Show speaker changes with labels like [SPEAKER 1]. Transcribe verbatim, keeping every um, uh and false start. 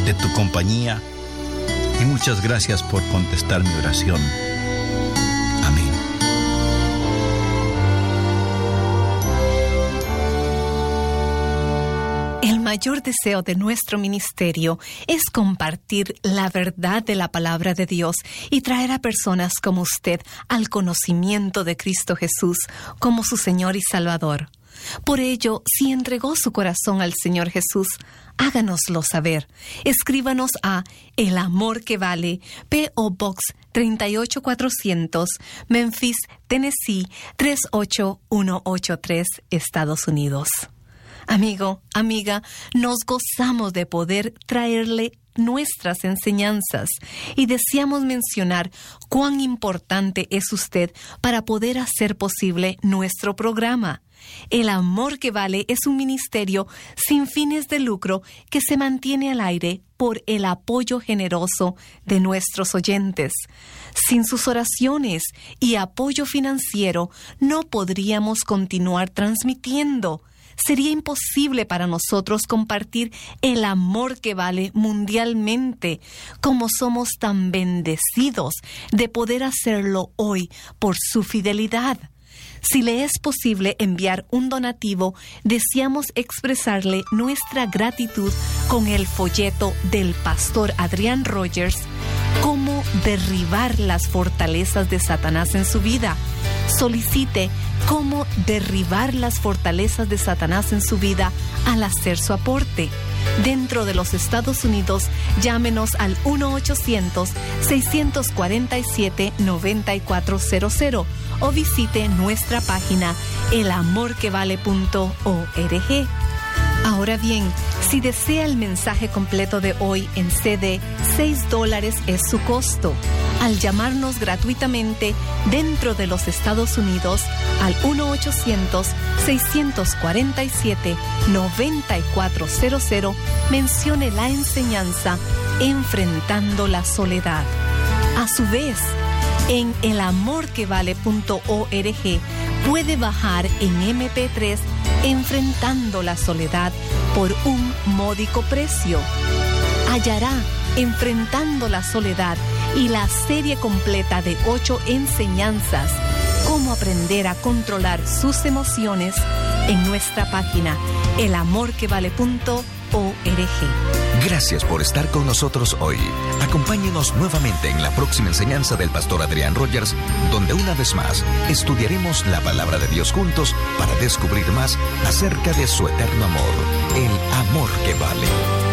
[SPEAKER 1] de tu compañía y muchas gracias por contestar mi oración. Amén.
[SPEAKER 2] El mayor deseo de nuestro ministerio es compartir la verdad de la palabra de Dios y traer a personas como usted al conocimiento de Cristo Jesús como su Señor y Salvador. Por ello, si entregó su corazón al Señor Jesús, háganoslo saber. Escríbanos a El Amor que Vale, P O Box treinta y ocho cuatrocientos, Memphis, Tennessee tres ocho uno ocho tres, Estados Unidos. Amigo, amiga, nos gozamos de poder traerle nuestras enseñanzas y deseamos mencionar cuán importante es usted para poder hacer posible nuestro programa. El Amor que Vale es un ministerio sin fines de lucro que se mantiene al aire por el apoyo generoso de nuestros oyentes. Sin sus oraciones y apoyo financiero no podríamos continuar transmitiendo. Sería imposible para nosotros compartir el amor que vale mundialmente, como somos tan bendecidos de poder hacerlo hoy por su fidelidad. Si le es posible enviar un donativo, deseamos expresarle nuestra gratitud con el folleto del pastor Adrián Rogers, Cómo derribar las fortalezas de Satanás en su vida. Solicite cómo derribar las fortalezas de Satanás en su vida al hacer su aporte. Dentro de los Estados Unidos, llámenos al uno ochocientos, seis cuatro siete, nueve cuatro cero cero o visite nuestra página el amor que vale punto org. Ahora bien, si desea el mensaje completo de hoy en C D, seis dólares es su costo. Al llamarnos gratuitamente dentro de los Estados Unidos al uno ochocientos, seis cuatro siete, nueve cuatro cero cero, mencione la enseñanza Enfrentando la Soledad. A su vez, en el amor que vale punto org puede bajar en eme pe tres Enfrentando la Soledad por un módico precio. Hallará Enfrentando la Soledad y la serie completa de ocho enseñanzas Cómo aprender a controlar sus emociones en nuestra página el amor que vale punto org.
[SPEAKER 3] Gracias por estar con nosotros hoy. Acompáñenos nuevamente en la próxima enseñanza del pastor Adrián Rogers, donde una vez más estudiaremos la palabra de Dios juntos para descubrir más acerca de su eterno amor, el amor que vale.